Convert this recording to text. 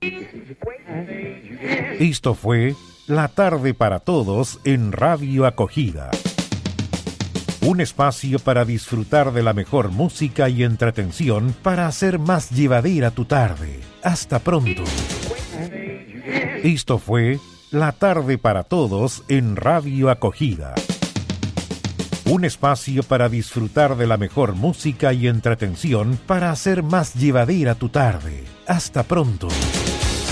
Esto fue La Tarde para Todos en Radio Acogida. Un espacio para disfrutar de la mejor música y entretención para hacer más llevadera tu tarde. Hasta pronto. Esto fue La Tarde para Todos en Radio Acogida. Un espacio para disfrutar de la mejor música y entretención para hacer más llevadera tu tarde. Hasta pronto.